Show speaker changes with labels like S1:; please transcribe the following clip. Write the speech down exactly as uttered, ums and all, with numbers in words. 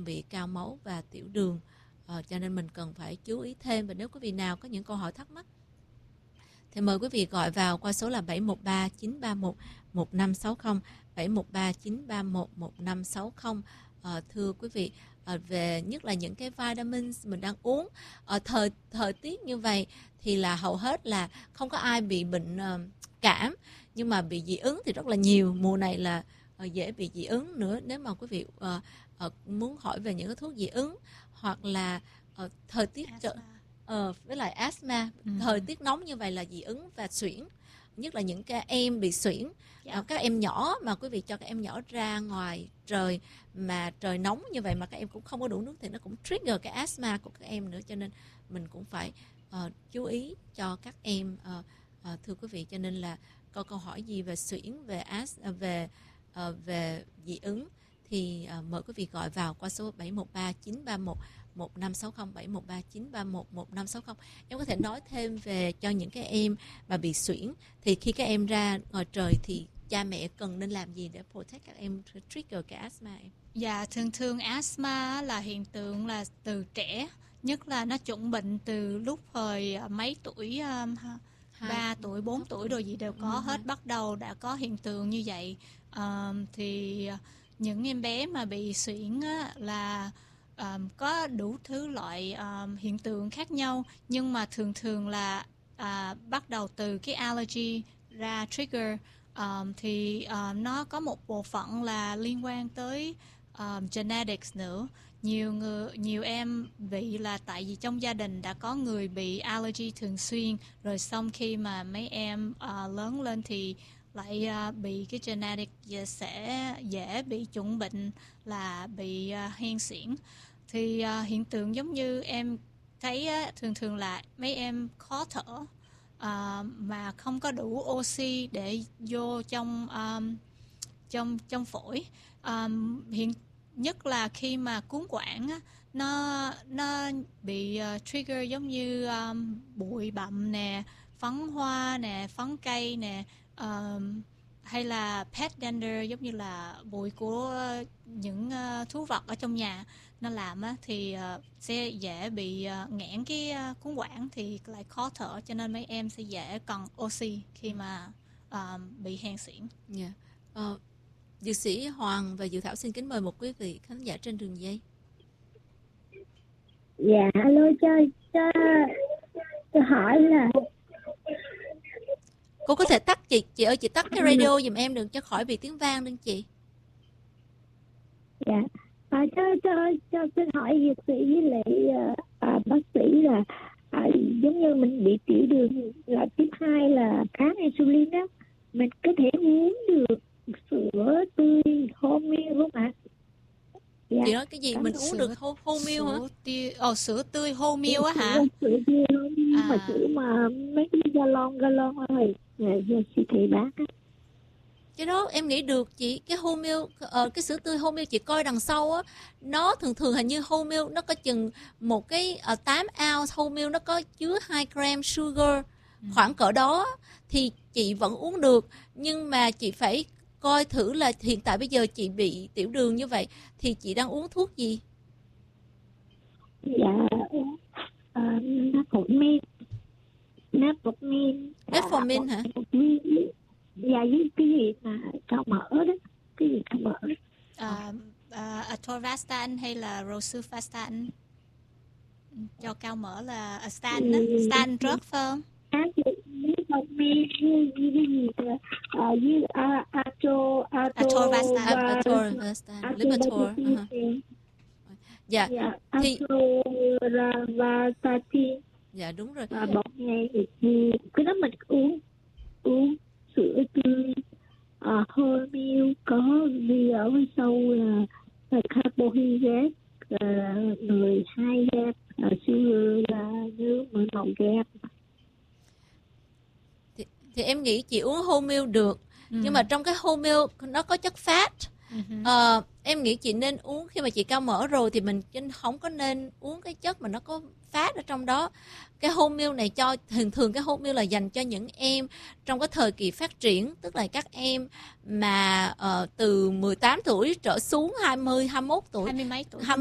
S1: con bị cao máu và tiểu đường, ờ, cho nên mình cần phải chú ý thêm. Và nếu quý vị nào có những câu hỏi thắc mắc thì mời quý vị gọi vào qua số là bảy một ba chín ba một một năm sáu không, bảy một ba chín ba một một năm sáu không. Ờ, thưa quý vị, ờ, về nhất là những cái vitamins mình đang uống, ở thời thời tiết như vậy thì là hầu hết là không có ai bị bệnh uh, cảm, nhưng mà bị dị ứng thì rất là nhiều. Mùa này là uh, dễ bị dị ứng nữa. Nếu mà quý vị uh, uh, muốn hỏi về những cái thuốc dị ứng, hoặc là uh, thời tiết trở uh, với lại asthma, ừ. thời tiết nóng như vậy là dị ứng và suyễn, nhất là những cái em bị suyễn. Yeah. Uh, các em nhỏ mà quý vị cho các em nhỏ ra ngoài trời mà trời nóng như vậy mà các em cũng không có đủ nước thì nó cũng trigger cái asthma của các em nữa, cho nên mình cũng phải uh, chú ý cho các em. Uh, uh, thưa quý vị, cho nên là có câu hỏi gì về suyễn, về asthma, về uh, về dị ứng thì uh, mời quý vị gọi vào qua số bảy một ba chín ba một một năm sáu không, bảy một ba chín ba một một năm sáu không. Em có thể nói thêm về cho những cái em mà bị suyễn thì khi các em ra ngoài trời thì cha mẹ cần nên làm gì để protect các em trigger cái asthma em?
S2: Dạ, thường thường asthma là hiện tượng là từ trẻ, nhất là nó chủng bệnh từ lúc thời mấy tuổi, um, ba tuổi, bốn tuổi rồi gì đều có ừ. hết, bắt đầu đã có hiện tượng như vậy. Um, thì những em bé mà bị suyễn á, là um, có đủ thứ loại um, hiện tượng khác nhau, nhưng mà thường thường là uh, bắt đầu từ cái allergy ra trigger. Um, thì uh, nó có một bộ phận là liên quan tới um, genetics nữa. Nhiều người, nhiều em bị là tại vì trong gia đình đã có người bị allergy thường xuyên, rồi xong khi mà mấy em uh, lớn lên thì lại uh, bị cái genetic sẽ dễ bị chủng bệnh là bị uh, hen suyễn. Thì uh, hiện tượng giống như em thấy uh, thường thường là mấy em khó thở, Uh, mà không có đủ oxy để vô trong um, trong trong phổi. Um, hiện nhất là khi mà cuống quãng á, nó nó bị uh, trigger giống như um, bụi bặm nè, phấn hoa nè, phấn cây nè, um, hay là pet dander giống như là bụi của những uh, thú vật ở trong nhà nó làm á, thì uh, sẽ dễ bị uh, nghẽn cái uh, cuống quãng thì lại khó thở, cho nên mấy em sẽ dễ cần oxy khi mà uh, bị hen suyễn.
S1: Yeah. Uh, Dược sĩ Hoàng và Diệu Thảo xin kính mời một quý vị khán giả trên đường dây.
S3: Dạ, alo, cho cho tôi hỏi là
S1: cô có thể tắt chị chị ơi chị tắt cái radio giùm em đừng cho khỏi bị tiếng vang đừng chị.
S3: Dạ, à, cho cho cho tôi hỏi dược sĩ với lại à, bác sĩ là à, giống như mình bị tiểu đường là tiếp hai là kháng insulin đó, mình có thể uống được sữa tươi whole milk không ạ?
S1: Dạ. Chị nói cái gì? Mình uống được whole milk hả?
S2: Tươi, ồ, sữa tươi whole milk á hả?
S3: Sữa tươi whole milk, à. Mà sữa mà mấy cái galon galon rồi giờ siêu thị bán á.
S1: Cái đó em nghĩ được chị, cái whole milk, uh, cái sữa tươi whole milk chị coi đằng sau á, nó thường thường hình như whole milk nó có chừng một cái uh, tám ounce whole milk nó có chứa hai gram sugar, ừ. khoảng cỡ đó thì chị vẫn uống được, nhưng mà chị phải coi thử là hiện tại bây giờ chị bị tiểu đường như vậy thì chị đang uống thuốc gì?
S3: Dạ, metformin. Metformin.
S1: Metformin hả?
S3: Dạ, với cái gì mà cao mỡ đó, cái gì cao mỡ đó.
S2: À, à, atorvastatin hay là rosuvastatin cho cao mỡ là uh, stan đó, stan drug phải không?
S3: Metformin với cái gì với ato
S1: atorvastatin, atorvastatin, Lipitor. Dạ, thì
S3: atorvastatin.
S1: Dạ đúng rồi.
S3: Và bột này thì cái đó mình uống uống sữa tươi uh, whole milk có ghi ở phía sau là, là carbohydrate uh, mười hai gram, uh, sugar là như mười một gram.
S1: Thì, thì em nghĩ chị uống whole milk được, ừ. nhưng mà trong cái whole milk nó có chất fat. Uh-huh. Uh, em nghĩ chị nên uống khi mà chị cao mỡ rồi thì mình không có nên uống cái chất mà nó có phát ở trong đó. Cái whole milk này cho thường thường cái whole milk là dành cho những em trong cái thời kỳ phát triển, tức là các em mà uh, từ mười tám tuổi trở xuống hai mươi, hai mươi mốt tuổi,
S2: hai mươi mấy tuổi,
S1: hai